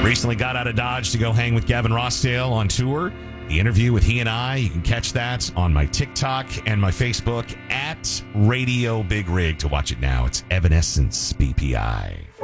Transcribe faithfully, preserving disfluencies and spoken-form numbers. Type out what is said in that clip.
Recently got out of Dodge to go hang with Gavin Rossdale on tour. The interview with he and I, you can catch that on my TikTok and my Facebook at Radio Big Rig to watch it now. It's Evanescence B P I.